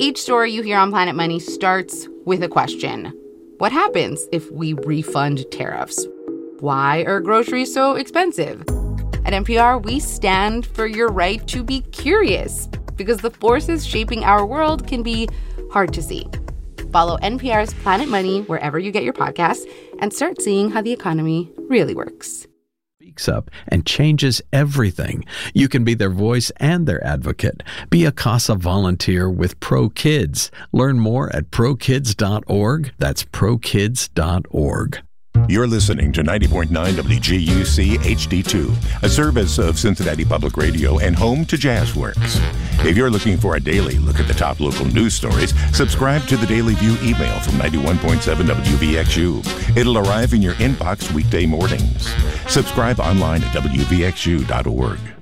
Each story you hear on Planet Money starts with a question. What happens if we refund tariffs? Why are groceries so expensive? At NPR, we stand for your right to be curious because the forces shaping our world can be hard to see. Follow NPR's Planet Money wherever you get your podcasts and start seeing how the economy really works. Speaks up and changes everything. You can be their voice and their advocate. Be a CASA volunteer with ProKids. Learn more at prokids.org. That's prokids.org. You're listening to 90.9 WGUC HD2, a service of Cincinnati Public Radio and home to Jazzworks. If you're looking for a daily look at the top local news stories, subscribe to the Daily View email from 91.7 WVXU. It'll arrive in your inbox weekday mornings. Subscribe online at WVXU.org.